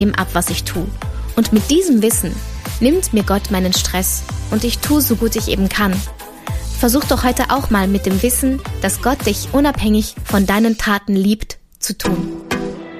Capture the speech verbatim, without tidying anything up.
dem ab, was ich tue. Und mit diesem Wissen nimmt mir Gott meinen Stress und ich tue so gut ich eben kann. Versuch doch heute auch mal mit dem Wissen, dass Gott dich unabhängig von deinen Taten liebt, zu tun.